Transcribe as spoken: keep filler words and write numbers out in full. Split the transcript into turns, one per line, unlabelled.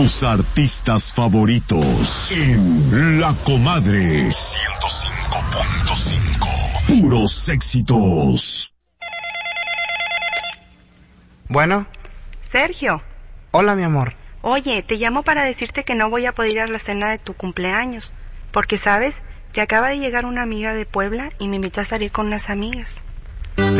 Tus artistas favoritos en La Comadre ciento cinco punto cinco. Puros éxitos.
Bueno.
Sergio.
Hola, mi amor.
Oye, te llamo para decirte que no voy a poder ir a la cena de tu cumpleaños, porque, ¿sabes? Que acaba de llegar una amiga de Puebla y me invitó a salir con unas amigas.